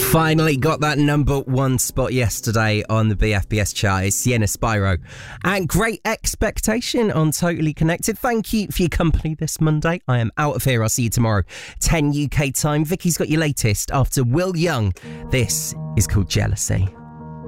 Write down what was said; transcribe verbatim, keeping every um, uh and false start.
Finally got that number one spot yesterday on the B F B S chart. It's Sienna Spyro and Great Expectation on Totally Connected. Thank you for your company this Monday. I am out of here. I'll see you tomorrow, ten U K time. Vicky's got your latest after Will Young. This is called Jealousy.